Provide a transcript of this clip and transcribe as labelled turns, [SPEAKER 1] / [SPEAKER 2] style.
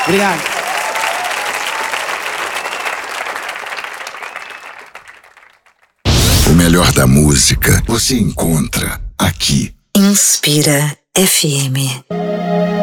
[SPEAKER 1] Obrigado.
[SPEAKER 2] O melhor da música você encontra aqui.
[SPEAKER 3] Inspira FM.